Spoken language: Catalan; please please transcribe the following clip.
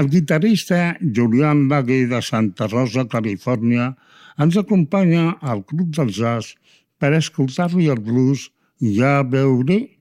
El guitarrista Julián Lage de Santa Rosa, Califòrnia, ens acompanya al Club del Jazz per escoltar-li el blues Ja veuré